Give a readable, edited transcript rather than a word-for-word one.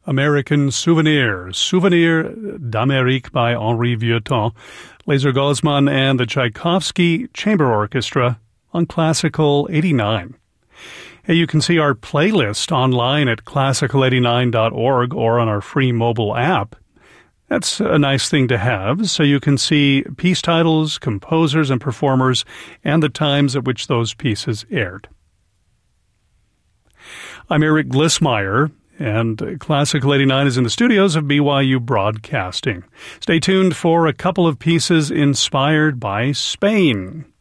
American Souvenir, Souvenir d'Amérique by Henri Vieuxtemps, Lazer Gozman and the Tchaikovsky Chamber Orchestra on Classical 89. Hey, you can see our playlist online at classical89.org or on our free mobile app. That's a nice thing to have, so you can see piece titles, composers and performers, and the times at which those pieces aired. I'm Eric Glissmeyer, and Classical 89 is in the studios of BYU Broadcasting. Stay tuned for a couple of pieces inspired by Spain.